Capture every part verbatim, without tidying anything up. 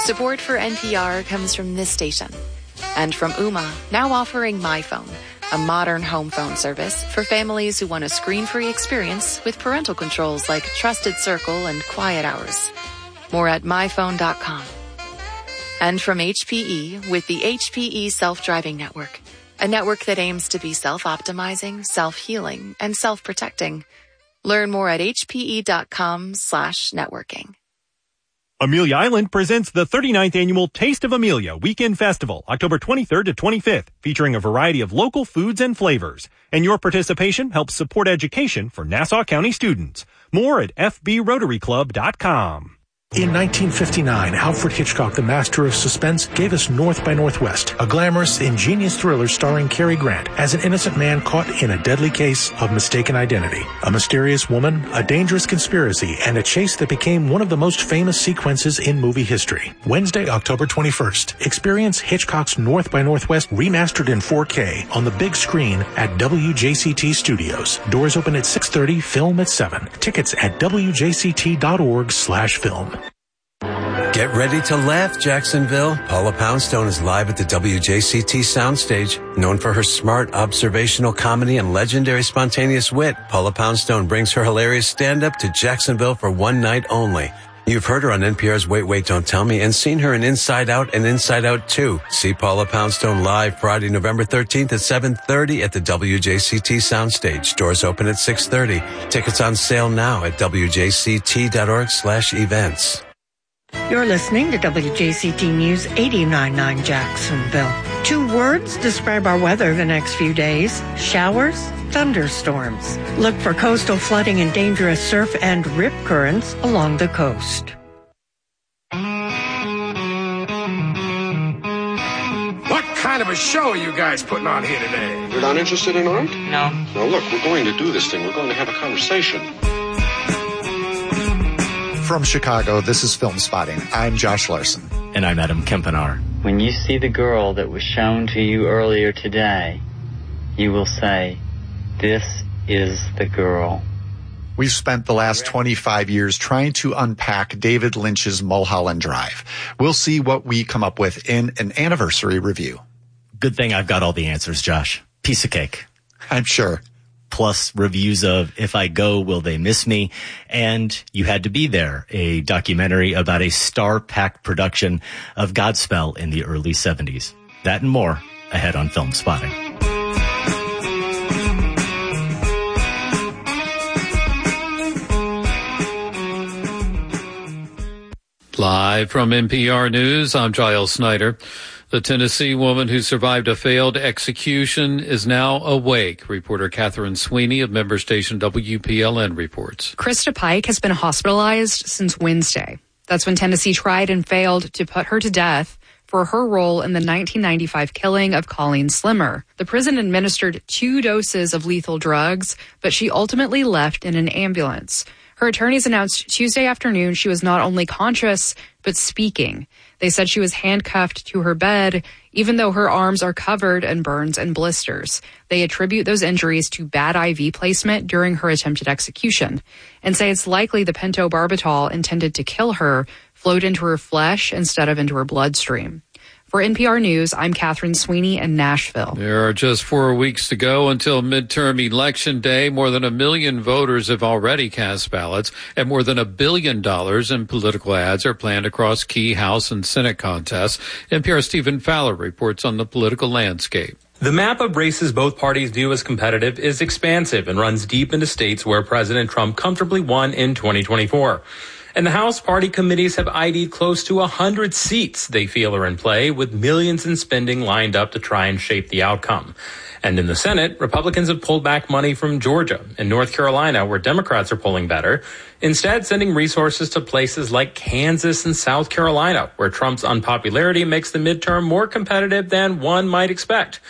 Support for N P R comes from this station and from Ooma, now offering MyPhone, a modern home phone service for families who want a screen-free experience with parental controls like Trusted Circle and Quiet Hours. More at my phone dot com. And from H P E with the H P E Self-Driving Network, a network that aims to be self-optimizing, self-healing, and self-protecting. Learn more at H P E dot com slash networking. Amelia Island presents the thirty-ninth Annual Taste of Amelia Weekend Festival, October twenty-third to twenty-fifth, featuring a variety of local foods and flavors. And your participation helps support education for Nassau County students. More at f b rotary club dot com. In nineteen fifty-nine, Alfred Hitchcock, the master of suspense, gave us North by Northwest, a glamorous, ingenious thriller starring Cary Grant as an innocent man caught in a deadly case of mistaken identity. A mysterious woman, a dangerous conspiracy, and a chase that became one of the most famous sequences in movie history. Wednesday, October twenty-first. Experience Hitchcock's North by Northwest remastered in four K on the big screen at W J C T Studios. Doors open at six thirty, film at seven. Tickets at w j c t dot org slash film. Get ready to laugh, Jacksonville. Paula Poundstone is live at the W J C T Soundstage. Known for her smart, observational comedy and legendary spontaneous wit, Paula Poundstone brings her hilarious stand-up to Jacksonville for one night only. You've heard her on N P R's Wait, Wait, Don't Tell Me and seen her in Inside Out and Inside Out two. See Paula Poundstone live Friday, November thirteenth at seven thirty at the W J C T Soundstage. Doors open at six thirty. Tickets on sale now at w j c t dot org slash events. You're listening to W J C T News eighty-nine point nine Jacksonville. Two words describe our weather the next few days: showers, thunderstorms. Look for coastal flooding and dangerous surf and rip currents along the coast. What kind of a show are you guys putting on here today? You're not interested in art? No. Now look, we're going to do this thing. We're going to have a conversation. From Chicago, this is Film Spotting. I'm Josh Larson. And I'm Adam Kempenaar. When you see the girl that was shown to you earlier today, you will say, "This is the girl." We've spent the last twenty-five years trying to unpack David Lynch's Mulholland Drive. We'll see what we come up with in an anniversary review. Good thing I've got all the answers, Josh. Piece of cake. I'm sure. Plus reviews of If I Go, Will They Miss Me? And You Had to Be There, a documentary about a star-packed production of Godspell in the early seventies. That and more ahead on Film Spotting. Live from N P R News, I'm Giles Snyder. The Tennessee woman who survived a failed execution is now awake. Reporter Catherine Sweeney of member station W P L N reports. Krista Pike has been hospitalized since Wednesday. That's when Tennessee tried and failed to put her to death for her role in the nineteen ninety-five killing of Colleen Slimmer. The prison administered two doses of lethal drugs, but she ultimately left in an ambulance. Her attorneys announced Tuesday afternoon she was not only conscious, but speaking. They said she was handcuffed to her bed, even though her arms are covered in burns and blisters. They attribute those injuries to bad I V placement during her attempted execution and say it's likely the pentobarbital intended to kill her flowed into her flesh instead of into her bloodstream. For N P R News, I'm Catherine Sweeney in Nashville. There are just four weeks to go until midterm election day. More than a million voters have already cast ballots, and more than a billion dollars in political ads are planned across key House and Senate contests. N P R's Stephen Fowler reports on the political landscape. The map of races both parties view as competitive is expansive and runs deep into states where President Trump comfortably won in twenty twenty-four. And the House party committees have I D'd close to one hundred seats they feel are in play, with millions in spending lined up to try and shape the outcome. And in the Senate, Republicans have pulled back money from Georgia and North Carolina, where Democrats are polling better, instead sending resources to places like Kansas and South Carolina, where Trump's unpopularity makes the midterm more competitive than one might expect.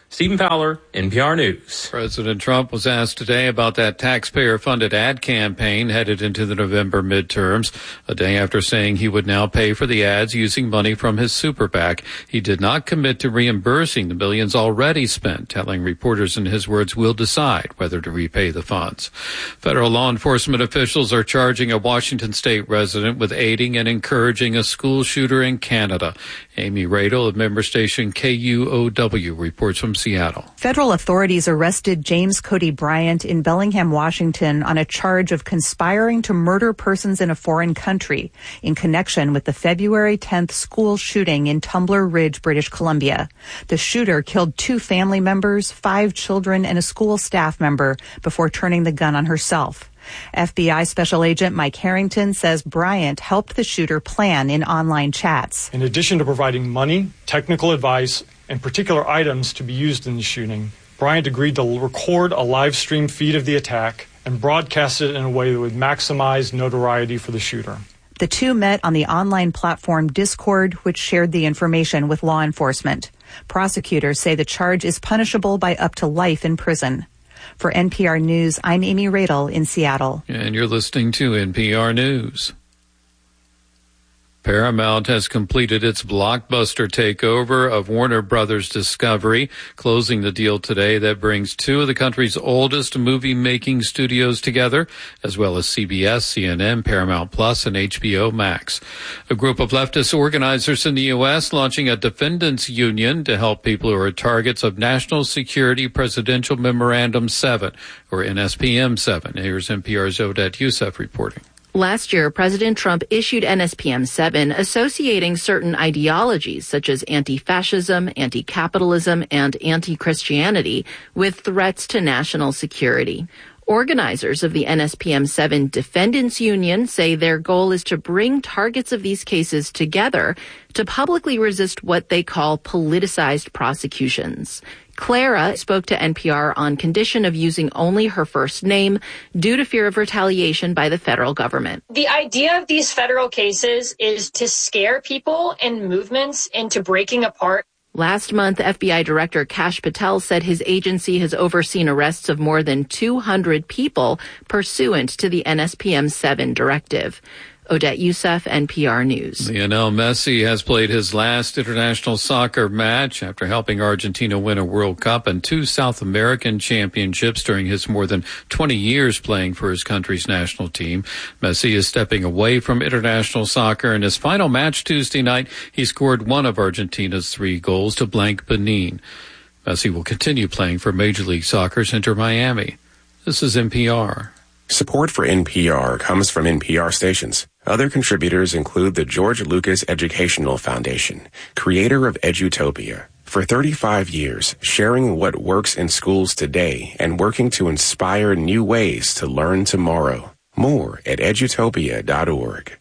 Stephen Fowler, N P R News. President Trump was asked today about that taxpayer-funded ad campaign headed into the November midterms, a day after saying he would now pay for the ads using money from his super PAC. He did not commit to reimbursing the millions already spent, telling reporters, in his words, we'll decide whether to repay the funds. Federal law enforcement officials are charging a Washington state resident with aiding and encouraging a school shooter in Canada. Amy Radel of member station K U O W reports from Seattle. Federal authorities arrested James Cody Bryant in Bellingham, Washington on a charge of conspiring to murder persons in a foreign country in connection with the February tenth school shooting in Tumbler Ridge, British Columbia. The shooter killed two family members, five children, and a school staff member before turning the gun on herself. F B I Special Agent Mike Harrington says Bryant helped the shooter plan in online chats. In addition to providing money, technical advice, and particular items to be used in the shooting, Bryant agreed to record a live stream feed of the attack and broadcast it in a way that would maximize notoriety for the shooter. The two met on the online platform Discord, which shared the information with law enforcement. Prosecutors say the charge is punishable by up to life in prison. For N P R News, I'm Amy Radel in Seattle. And you're listening to N P R News. Paramount has completed its blockbuster takeover of Warner Brothers Discovery, closing the deal today that brings two of the country's oldest movie-making studios together, as well as C B S, C N N, Paramount Plus, and H B O Max. A group of leftist organizers in the U S launching a defendants union to help people who are targets of National Security Presidential Memorandum seven, or N S P M seven. Here's N P R's Odette Youssef reporting. Last year, President Trump issued N S P M seven associating certain ideologies such as anti-fascism, anti-capitalism, and anti-Christianity with threats to national security. Organizers of the N S P M seven Defendants Union say their goal is to bring targets of these cases together to publicly resist what they call politicized prosecutions. Clara spoke to N P R on condition of using only her first name due to fear of retaliation by the federal government. The idea of these federal cases is to scare people and movements into breaking apart. Last month, F B I Director Kash Patel said his agency has overseen arrests of more than two hundred people pursuant to the N S P M seven directive. Odette Youssef, N P R News. Lionel Messi has played his last international soccer match after helping Argentina win a World Cup and two South American championships during his more than twenty years playing for his country's national team. Messi is stepping away from international soccer. In his final match Tuesday night, he scored one of Argentina's three goals to blank Benin. Messi will continue playing for Major League Soccer's Inter Miami. This is N P R. Support for N P R comes from N P R stations. Other contributors include the George Lucas Educational Foundation, creator of Edutopia. For thirty-five years, sharing what works in schools today and working to inspire new ways to learn tomorrow. More at edutopia dot org.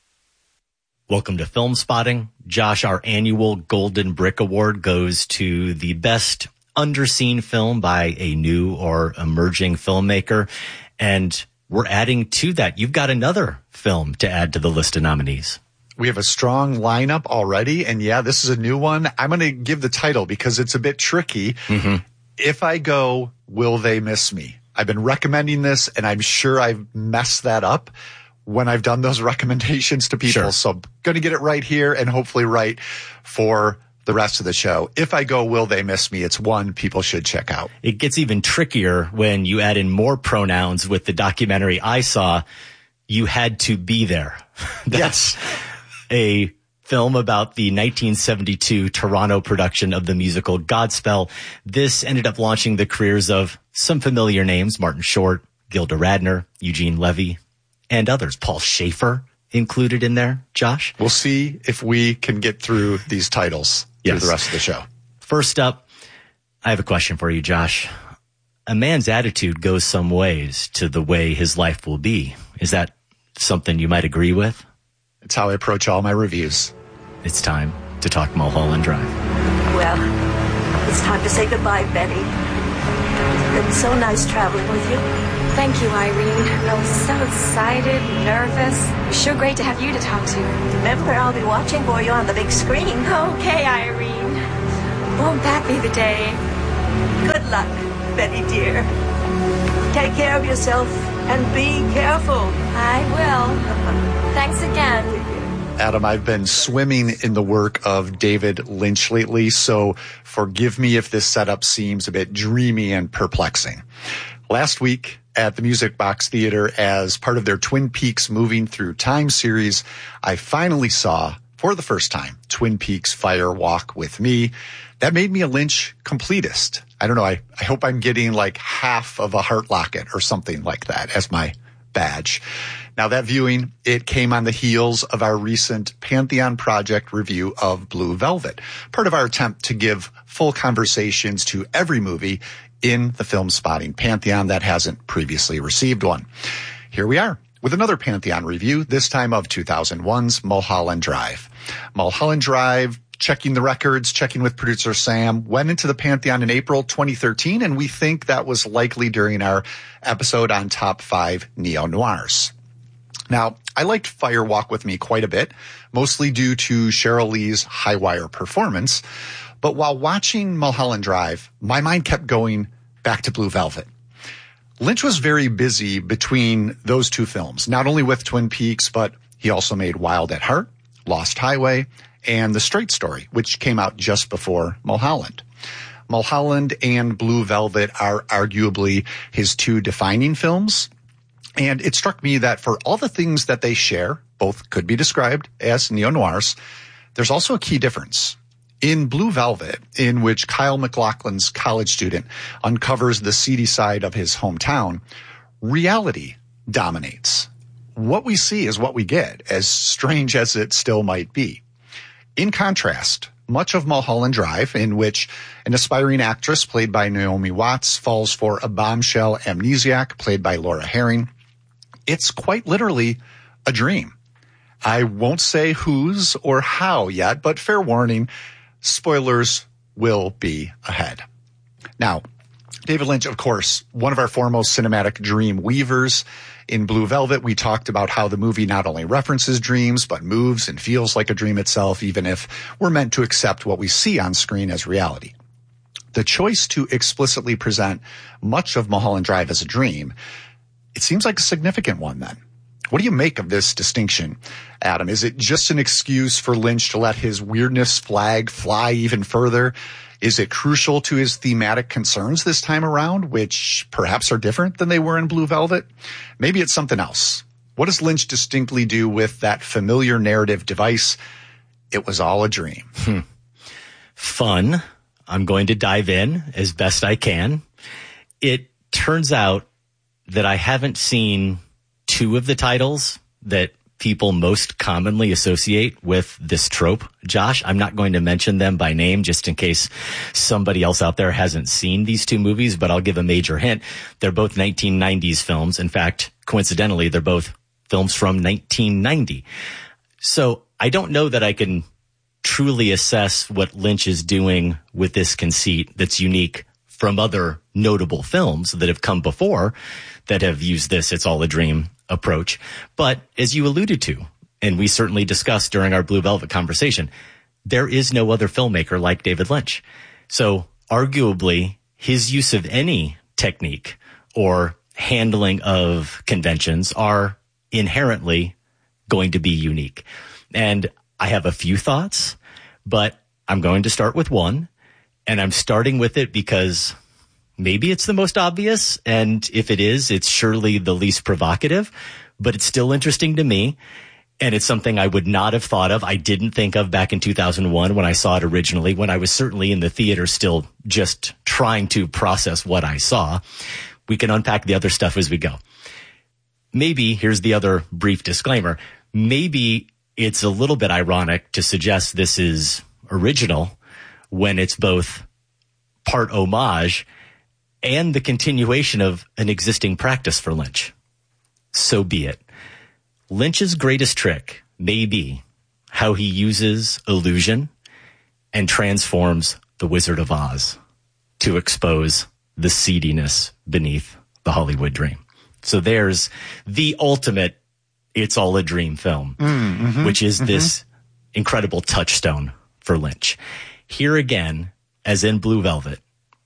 Welcome to Film Spotting. Josh, our annual Golden Brick Award goes to the best underseen film by a new or emerging filmmaker. And we're adding to that. You've got another film to add to the list of nominees. We have a strong lineup already. And yeah, this is a new one. I'm going to give the title because it's a bit tricky. Mm-hmm. If I Go, Will They Miss Me? I've been recommending this and I'm sure I've messed that up when I've done those recommendations to people. Sure. So I'm going to get it right here and hopefully right for the rest of the show. If I Go, Will They Miss Me? It's one people should check out. It gets even trickier when you add in more pronouns with the documentary I saw. You Had to Be There. That's yes. a film about the nineteen seventy-two Toronto production of the musical Godspell. This ended up launching the careers of some familiar names, Martin Short, Gilda Radner, Eugene Levy, and others. Paul Schaefer included in there. Josh? We'll see if we can get through these titles yes. through the rest of the show. First up, I have a question for you, Josh. A man's attitude goes some ways to the way his life will be. Is that something you might agree with? It's how I approach all my reviews. It's time to talk Mulholland Drive. Well, it's time to say goodbye, Betty. It's been so nice traveling with you. Thank you, Irene. I was so excited, nervous. It was sure great to have you to talk to. Remember, I'll be watching for you on the big screen. Okay, Irene. Won't that be the day? Good luck, Betty dear. Take care of yourself and be careful. I will. Thanks again. Adam, I've been swimming in the work of David Lynch lately, so forgive me if this setup seems a bit dreamy and perplexing. Last week at the Music Box Theater, as part of their Twin Peaks Moving Through Time series, I finally saw, for the first time, Twin Peaks Fire Walk with Me. That made me a Lynch completist. I don't know, I, I hope I'm getting like half of a heart locket or something like that as my badge. Now, that viewing, it came on the heels of our recent Pantheon Project review of Blue Velvet, part of our attempt to give full conversations to every movie in the Film Spotting Pantheon that hasn't previously received one. Here we are with another Pantheon review, this time of two thousand one's Mulholland Drive. Mulholland Drive, checking the records, checking with producer Sam, went into the Pantheon in April twenty thirteen, and we think that was likely during our episode on top five neo-noirs. Now, I liked Fire Walk with Me quite a bit, mostly due to Cheryl Lee's high wire performance. But while watching Mulholland Drive, my mind kept going back to Blue Velvet. Lynch was very busy between those two films, not only with Twin Peaks, but he also made Wild at Heart, Lost Highway, and The Straight Story, which came out just before Mulholland. Mulholland and Blue Velvet are arguably his two defining films. And it struck me that for all the things that they share, both could be described as neo-noirs, there's also a key difference. In Blue Velvet, in which Kyle MacLachlan's college student uncovers the seedy side of his hometown, reality dominates. What we see is what we get, as strange as it still might be. In contrast, much of Mulholland Drive, in which an aspiring actress played by Naomi Watts falls for a bombshell amnesiac played by Laura Herring, it's quite literally a dream. I won't say whose or how yet, but fair warning, spoilers will be ahead. Now, David Lynch, of course, one of our foremost cinematic dream weavers. In Blue Velvet, we talked about how the movie not only references dreams, but moves and feels like a dream itself, even if we're meant to accept what we see on screen as reality. The choice to explicitly present much of Mulholland Drive as a dream, it seems like a significant one then. What do you make of this distinction, Adam? Is it just an excuse for Lynch to let his weirdness flag fly even further? Is it crucial to his thematic concerns this time around, which perhaps are different than they were in Blue Velvet? Maybe it's something else. What does Lynch distinctly do with that familiar narrative device? It was all a dream. Hmm. Fun. I'm going to dive in as best I can. It turns out that I haven't seen two of the titles that people most commonly associate with this trope. Josh, I'm not going to mention them by name just in case somebody else out there hasn't seen these two movies, but I'll give a major hint. They're both nineteen nineties films. In fact, coincidentally, they're both films from nineteen ninety. So I don't know that I can truly assess what Lynch is doing with this conceit that's unique from other notable films that have come before that have used this "it's all a dream" approach. But as you alluded to, and we certainly discussed during our Blue Velvet conversation, there is no other filmmaker like David Lynch. So arguably his use of any technique or handling of conventions are inherently going to be unique. And I have a few thoughts, but I'm going to start with one, and I'm starting with it because maybe it's the most obvious, and if it is, it's surely the least provocative, but it's still interesting to me, and it's something I would not have thought of. I didn't think of back in two thousand one when I saw it originally, when I was certainly in the theater still just trying to process what I saw. We can unpack the other stuff as we go. Maybe, here's the other brief disclaimer, maybe it's a little bit ironic to suggest this is original when it's both part homage and the continuation of an existing practice for Lynch. So be it. Lynch's greatest trick may be how he uses illusion and transforms The Wizard of Oz to expose the seediness beneath the Hollywood dream. So there's the ultimate "it's all a dream" film, mm-hmm, which is mm-hmm. this incredible touchstone for Lynch. Here again, as in Blue Velvet,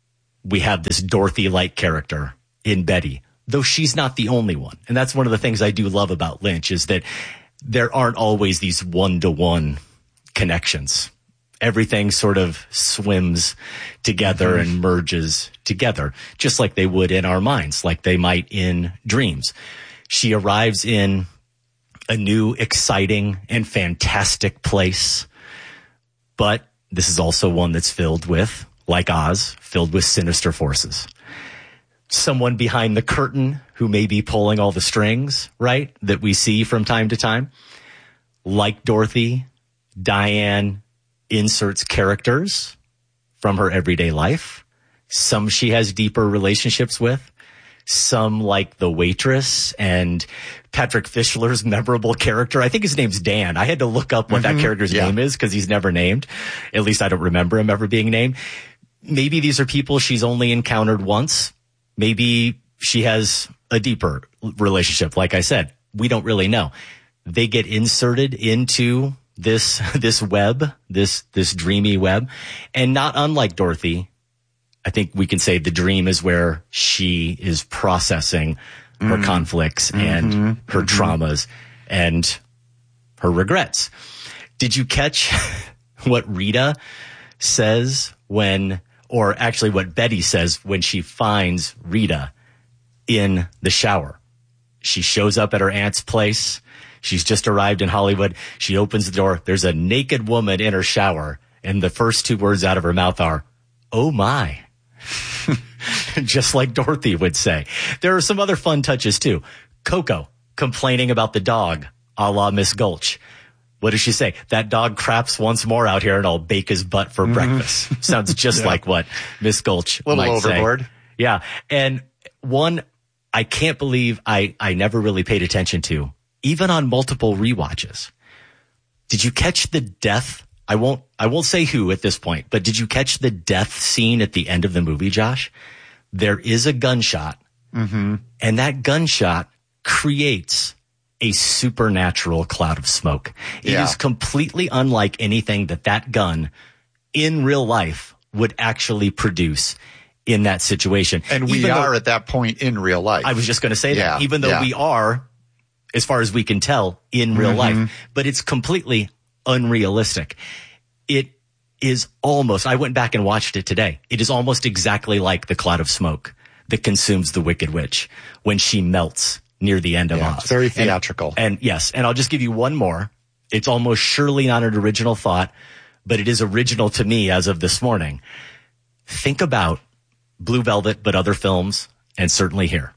we have this Dorothy-like character in Betty, though she's not the only one. And that's one of the things I do love about Lynch is that there aren't always these one-to-one connections. Everything sort of swims together mm-hmm. and merges together, just like they would in our minds, like they might in dreams. She arrives in a new, exciting, and fantastic place. But this is also one that's filled with, like Oz, filled with sinister forces. Someone behind the curtain who may be pulling all the strings, right, that we see from time to time. Like Dorothy, Diane inserts characters from her everyday life. Some she has deeper relationships with. Some like the waitress and Patrick Fischler's memorable character. I think his name's Dan. I had to look up what mm-hmm. that character's yeah. name is because he's never named. At least I don't remember him ever being named. Maybe these are people she's only encountered once. Maybe she has a deeper relationship. Like I said, we don't really know. They get inserted into this, this web, this, this dreamy web. And not unlike Dorothy, I think we can say the dream is where she is processing her mm. conflicts mm-hmm. and her mm-hmm. traumas and her regrets. Did you catch what Rita says when, or actually what Betty says when she finds Rita in the shower? She shows up at her aunt's place. She's just arrived in Hollywood. She opens the door. There's a naked woman in her shower. And the first two words out of her mouth are, "Oh my." Just like Dorothy would say. There are some other fun touches too. Coco complaining about the dog, a la Miss Gulch. What does she say? That dog craps once more out here and I'll bake his butt for mm-hmm. breakfast. Sounds just yeah. like what Miss Gulch a little might overboard. Say. Yeah. And one I can't believe I, I never really paid attention to, even on multiple rewatches. Did you catch the death? I won't, I won't say who at this point, but did you catch the death scene at the end of the movie, Josh? There is a gunshot, mm-hmm. and that gunshot creates a supernatural cloud of smoke. It yeah. is completely unlike anything that that gun in real life would actually produce in that situation. And we Even are though, at that point in real life. I was just going to say yeah. that. Even though yeah. we are, as far as we can tell, in real mm-hmm. life, but it's completely unrealistic. It is almost, I went back and watched it today. It is almost exactly like the cloud of smoke that consumes the Wicked Witch when she melts near the end of yeah, Oz. It's very theatrical. And, and yes, and I'll just give you one more. It's almost surely not an original thought, but it is original to me as of this morning. Think about Blue Velvet, but other films, and certainly here.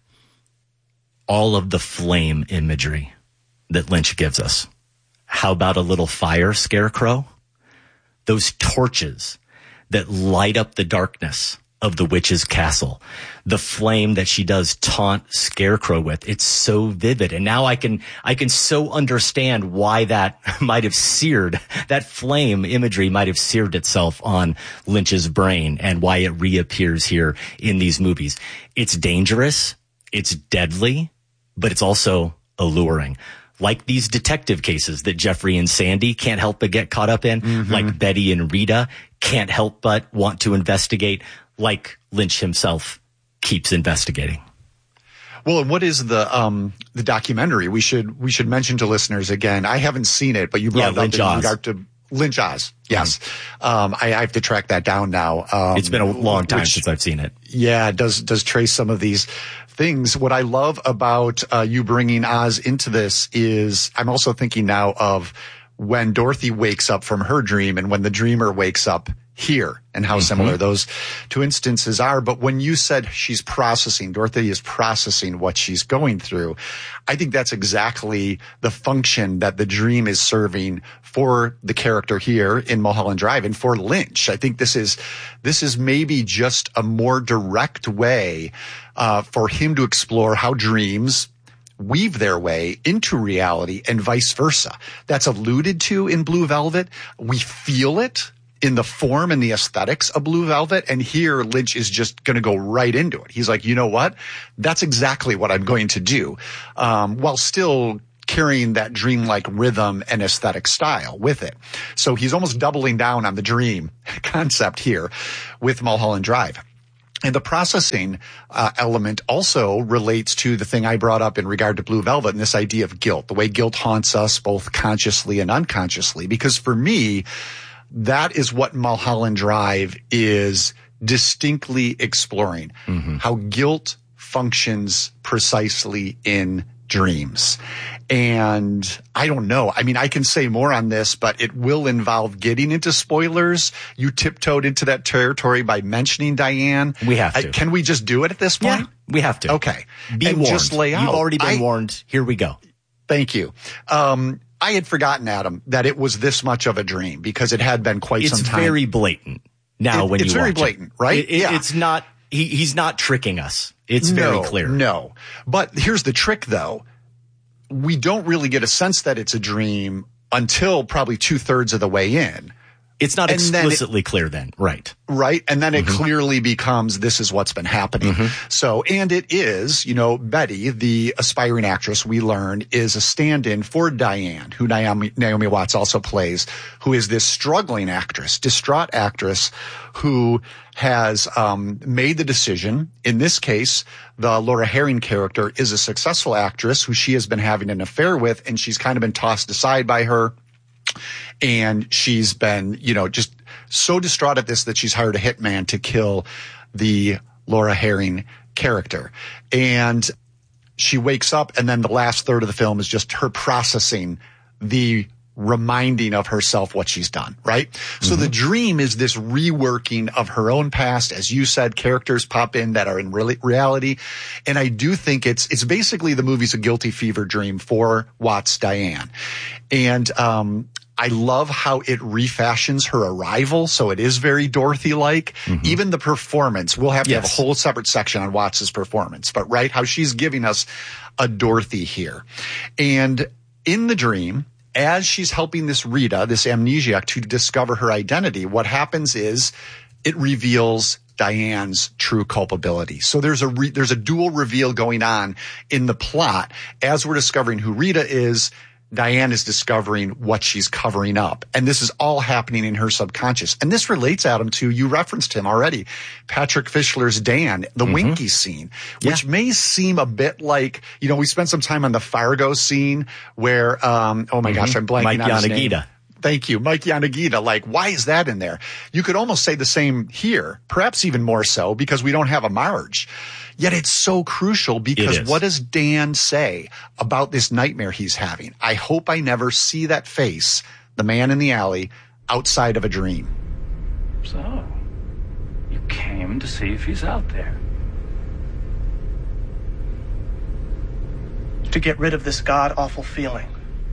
All of the flame imagery that Lynch gives us. How about a little fire scarecrow? Those torches that light up the darkness of the witch's castle. The flame that she does taunt Scarecrow with. It's so vivid. And now I can, I can so understand why that might have seared, that flame imagery might have seared itself on Lynch's brain and why it reappears here in these movies. It's dangerous. It's deadly, but it's also alluring. Like these detective cases that Jeffrey and Sandy can't help but get caught up in, mm-hmm. like Betty and Rita can't help but want to investigate, like Lynch himself keeps investigating. Well, and what is the um the documentary? We should we should mention to listeners again. I haven't seen it, but you brought yeah, it up in regard to Lynch Oz. Yes, mm-hmm. um, I, I have to track that down now. Um, it's been a long time which, since I've seen it. Yeah, does does trace some of these things. What I love about uh, you bringing Oz into this is I'm also thinking now of when Dorothy wakes up from her dream and when the dreamer wakes up here and how mm-hmm. similar those two instances are. But when you said she's processing, Dorothy is processing what she's going through, I think that's exactly the function that the dream is serving for the character here in Mulholland Drive and for Lynch. I think this is, this is maybe just a more direct way uh, for him to explore how dreams weave their way into reality and vice versa. That's alluded to in Blue Velvet. We feel it in the form and the aesthetics of Blue Velvet. And here Lynch is just going to go right into it. He's like, you know what? That's exactly what I'm going to do. Um, while still carrying that dreamlike rhythm and aesthetic style with it. So he's almost doubling down on the dream concept here with Mulholland Drive. And the processing uh, element also relates to the thing I brought up in regard to Blue Velvet and this idea of guilt, the way guilt haunts us both consciously and unconsciously. Because for me, that is what Mulholland Drive is distinctly exploring, mm-hmm. how guilt functions precisely in dreams. And I don't know. I mean, I can say more on this, but it will involve getting into spoilers. You tiptoed into that territory by mentioning Diane. We have to. I, can we just do it at this point? Yeah, we have to. Okay. Be and warned. Just lay out. You've already been I, warned. Here we go. Thank you. Um, I had forgotten, Adam, that it was this much of a dream because it had been quite it's some time. It's very blatant now it, when you it's watch very blatant, it. right? It, it, yeah. It's not, he, he's not tricking us. It's no, very clear. No. But here's the trick, though. We don't really get a sense that it's a dream until probably two thirds of the way in. It's not and explicitly it, clear then. Right. Right. And then mm-hmm. it clearly becomes this is what's been happening. Mm-hmm. So, and it is, you know, Betty, the aspiring actress we learn is a stand-in for Diane, who Naomi, Naomi Watts also plays, who is this struggling actress, distraught actress who has um made the decision. In this case, the Laura Herring character is a successful actress who she has been having an affair with, and she's kind of been tossed aside by her. And she's been, you know, just so distraught at this that she's hired a hitman to kill the Laura Herring character. And she wakes up, and then the last third of the film is just her processing the reminding of herself what she's done, right? Mm-hmm. So the dream is this reworking of her own past. As you said, characters pop in that are in really reality. And I do think it's, it's basically the movie's a guilty fever dream for Watts Diane. And, um, I love how it refashions her arrival. So it is very Dorothy-like. Mm-hmm. Even the performance, we'll have to yes. have a whole separate section on Watts's performance, but right, how she's giving us a Dorothy here. And in the dream, as she's helping this Rita, this amnesiac, to discover her identity, what happens is it reveals Diane's true culpability. So there's a re- there's a dual reveal going on in the plot. As we're discovering who Rita is, Diane is discovering what she's covering up. And this is all happening in her subconscious. And this relates, Adam, to, you referenced him already, Patrick Fischler's Dan, the mm-hmm. Winky scene, which yeah. may seem a bit like, you know, we spent some time on the Fargo scene where, um, oh my mm-hmm. gosh, I'm blanking Mike on his Yanagita. name. Thank you. Mike Yanagita. Like, why is that in there? You could almost say the same here, perhaps even more so, because we don't have a Marge. Yet it's so crucial because what does Dan say about this nightmare he's having? I hope I never see that face, the man in the alley, outside of a dream. So, you came to see if he's out there. To get rid of this god-awful feeling.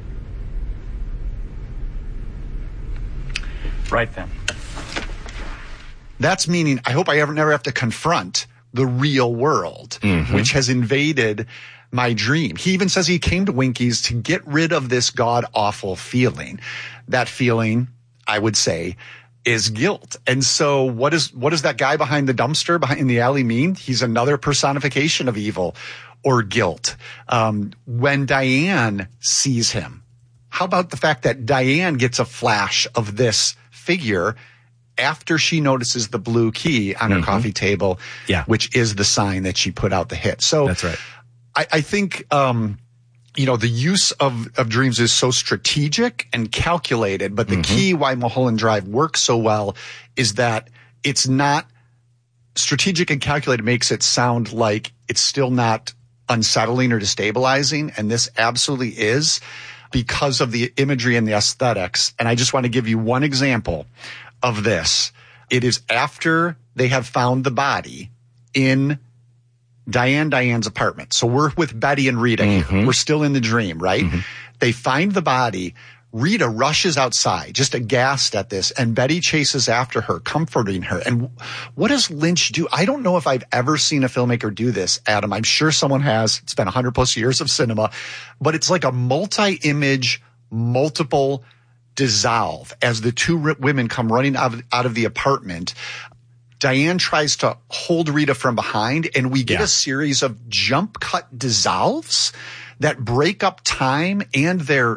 Right then. That's meaning I hope I ever never have to confront the real world, mm-hmm. which has invaded my dream. He even says he came to Winky's to get rid of this god-awful feeling. That feeling, I would say, is guilt. And so what is, what does that guy behind the dumpster behind in the alley mean? He's another personification of evil or guilt. Um, when Diane sees him, how about the fact that Diane gets a flash of this figure after she notices the blue key on her mm-hmm. coffee table, yeah. which is the sign that she put out the hit. So that's right. I, I think, um, you know, the use of, of dreams is so strategic and calculated, but the mm-hmm. key why Mulholland Drive works so well is that it's not strategic and calculated makes it sound like it's still not unsettling or destabilizing. And this absolutely is because of the imagery and the aesthetics. And I just want to give you one example of this. It is after they have found the body in Diane Diane's apartment. So we're with Betty and Rita mm-hmm. here. We're still in the dream, right? Mm-hmm. They find the body. Rita rushes outside, just aghast at this, and Betty chases after her, comforting her. And what does Lynch do? I don't know if I've ever seen a filmmaker do this, Adam. I'm sure someone has. It's been one hundred plus years of cinema. But it's like a multi-image, multiple dissolve as the two r- women come running out of, out of the apartment. Diane tries to hold Rita from behind, and we get yeah. a series of jump cut dissolves that break up time and their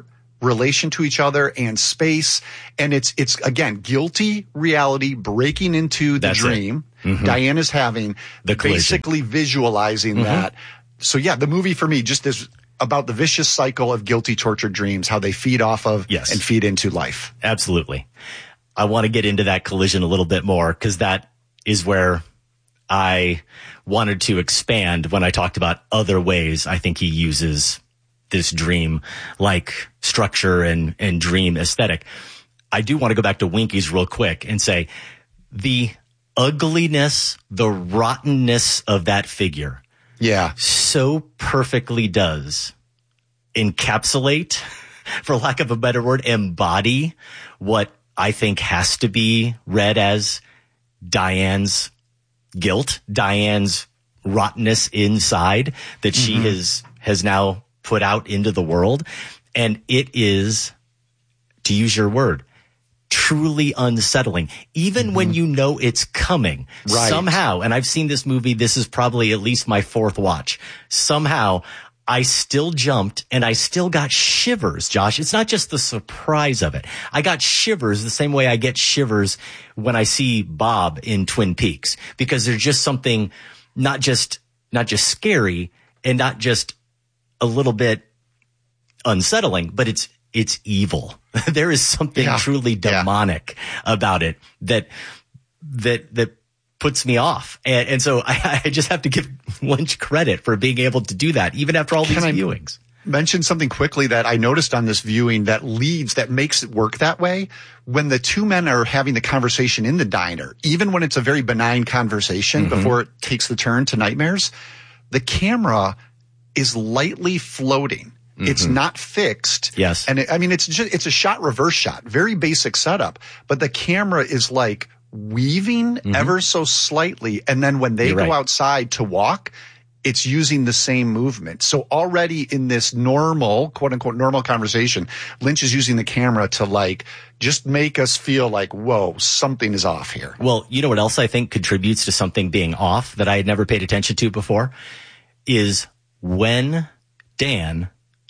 relation to each other and space. And it's, it's again, guilty reality breaking into the That's dream mm-hmm. Diane is having, the basically visualizing mm-hmm. that. So yeah, the movie for me just is about the vicious cycle of guilty tortured dreams, how they feed off of yes. and feed into life. Absolutely. I want to get into that collision a little bit more because that is where I wanted to expand when I talked about other ways I think he uses this dream like structure and, and dream aesthetic. I do want to go back to Winkies real quick and say the ugliness, the rottenness of that figure. Yeah. So perfectly does encapsulate, for lack of a better word, embody what I think has to be read as Diane's guilt, Diane's rottenness inside that she mm-hmm. has, has now put out into the world. And it is, to use your word, truly unsettling, even mm-hmm. when you know it's coming right. somehow. And I've seen this movie. This is probably at least my fourth watch. Somehow I still jumped and I still got shivers, Josh. It's not just the surprise of it. I got shivers the same way I get shivers when I see Bob in Twin Peaks, because there's just something not just, not just scary and not just a little bit unsettling, but it's, it's evil. There is something yeah. truly demonic yeah. about it that, that, that puts me off. And, and so I, I just have to give Lynch credit for being able to do that, even after all Can these I viewings. Mention something quickly that I noticed on this viewing that leads, that makes it work that way. When the two men are having the conversation in the diner, even when it's a very benign conversation mm-hmm. before it takes the turn to nightmares, the camera is lightly floating. Mm-hmm. It's not fixed. Yes. And it, I mean, it's just, it's a shot reverse shot, very basic setup, but the camera is like weaving mm-hmm. ever so slightly. And then when they You're go right. outside to walk, it's using the same movement. So already in this normal, quote unquote, normal conversation, Lynch is using the camera to like just make us feel like, whoa, something is off here. Well, you know what else I think contributes to something being off that I had never paid attention to before is when Dan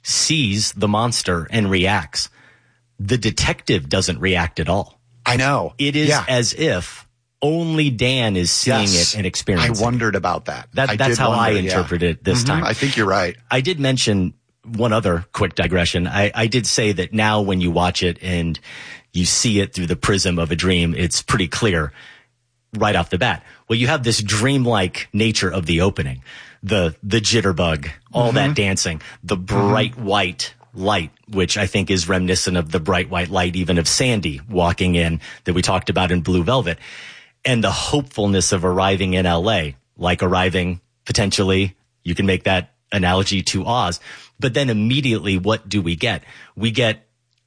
sees the monster and reacts, the detective doesn't react at all. I know. It is yeah. as if only Dan is seeing yes. it and experiencing it. I wondered about that. that I that's how wonder, I yeah. interpreted it this mm-hmm. time. I think you're right. I did mention one other quick digression. I, I did say that now when you watch it and you see it through the prism of a dream, it's pretty clear right off the bat. Well, you have this dreamlike nature of the opening, the, the jitterbug, all mm-hmm. that dancing, the bright mm-hmm. white light, which I think is reminiscent of the bright white light even of Sandy walking in that we talked about in Blue Velvet, and the hopefulness of arriving in L A, like arriving potentially, you can make that analogy to Oz. But then immediately, what do we get? We get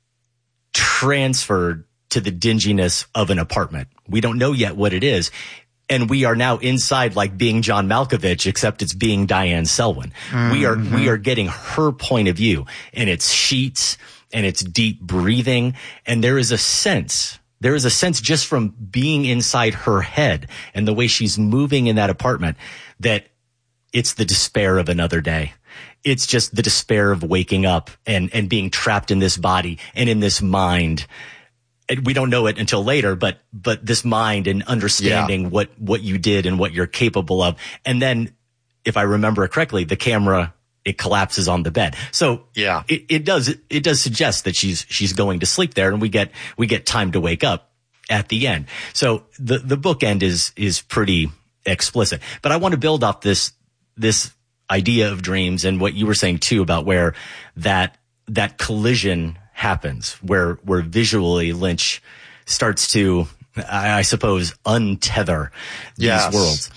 transferred to the dinginess of an apartment. We don't know yet what it is. And we are now inside like being John Malkovich, except it's being Diane Selwyn. Mm-hmm. We are, we are getting her point of view, and it's sheets and it's deep breathing. And there is a sense, there is a sense just from being inside her head and the way she's moving in that apartment that it's the despair of another day. It's just the despair of waking up and, and being trapped in this body and in this mind. We don't know it until later, but, but this mind and understanding yeah. what, what you did and what you're capable of. And then if I remember correctly, the camera, it collapses on the bed. So yeah, it, it does, it does suggest that she's, she's going to sleep there, and we get, we get time to wake up at the end. So the, the bookend is, is pretty explicit, but I want to build off this, this idea of dreams and what you were saying too about where that, that collision happens, where, where visually Lynch starts to, I, I suppose, untether these yes. worlds.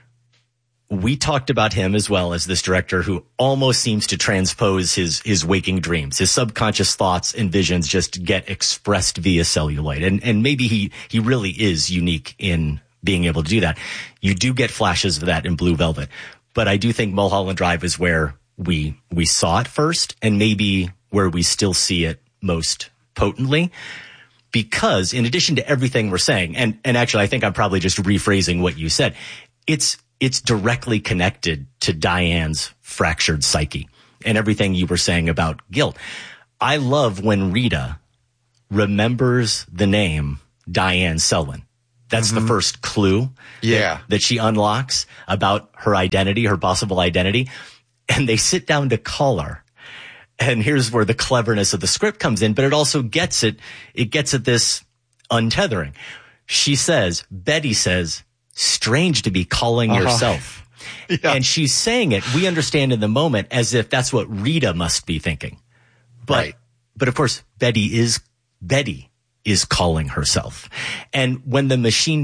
We talked about him as well as this director who almost seems to transpose his, his waking dreams. His subconscious thoughts and visions just get expressed via celluloid. And, and maybe he, he really is unique in being able to do that. You do get flashes of that in Blue Velvet, but I do think Mulholland Drive is where we, we saw it first, and maybe where we still see it most potently, because in addition to everything we're saying, and, and actually I think I'm probably just rephrasing what you said, it's, it's directly connected to Diane's fractured psyche and everything you were saying about guilt. I love when Rita remembers the name Diane Selwyn. That's mm-hmm. the first clue yeah. that, that she unlocks about her identity, her possible identity. And they sit down to call her. And here's where the cleverness of the script comes in, but it also gets it, it gets at this untethering. She says, Betty says, strange to be calling uh-huh. yourself. Yeah. And she's saying it, we understand in the moment, as if that's what Rita must be thinking. But, right. but of course, Betty is, Betty is calling herself. And when the machine